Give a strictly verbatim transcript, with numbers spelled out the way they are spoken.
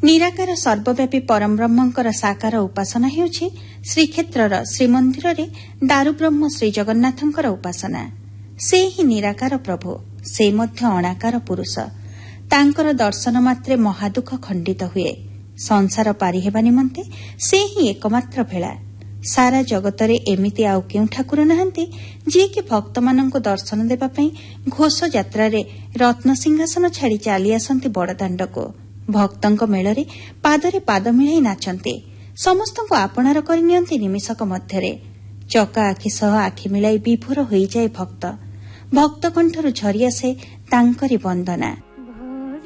ନିରାକାର ସର୍ବବ୍ୟାପୀ ପରମବ୍ରହ୍ମଙ୍କର ସାକାର ଉପାସନା ହେଉଛି ଶ୍ରୀକ୍ଷେତ୍ରର ଶ୍ରୀମନ୍ଦିରରେ ଦାରୁବ୍ରହ୍ମ ଶ୍ରୀଜଗନ୍ନାଥଙ୍କର ଉପାସନା। ସେ ହିଁ ନିରାକାର ପ୍ରଭୁ, ସେ ମଧ୍ୟ ଅଣାକାର ପୁରୁଷ। ତାଙ୍କର ଦର୍ଶନ ମାତ୍ରେ ମହାଦୁଃଖ ଖଣ୍ଡିତ ହୁଏ। ସଂସାର ପାରି ହେବା ନିମନ୍ତେ ସେ ହିଁ ଏକମାତ୍ର ଭେଳା। ସାରା ଜଗତରେ ଏମିତି ଆଉ କେଉଁ ଠାକୁର ନାହାନ୍ତି ଯିଏକି ଭକ୍ତମାନଙ୍କୁ ଦର୍ଶନ ଦେବା ପାଇଁ ଘୋଷଯାତ୍ରାରେ ରତ୍ନସିଂହାସନ ଛାଡ଼ି ଚାଲି ଆସନ୍ତି ବଡ଼ଦାଣ୍ଡକୁ। ଭକ୍ତଙ୍କ ମେଳରେ ପାଦରେ ପାଦ ମିଳାଇ ନାଚନ୍ତି। ସମସ୍ତଙ୍କୁ ଆପଣାର କରିନିଅନ୍ତି ନିମିଷକ ମଧ୍ୟରେ। ଚକା ଆଖି ସହ ଆଖି ମିଳାଇ ବିଭୋର ହୋଇଯାଏ ଭକ୍ତ। ଭକ୍ତ କଣ୍ଠରୁ ଝରିଆସେ ତାଙ୍କରି ବନ୍ଦନା।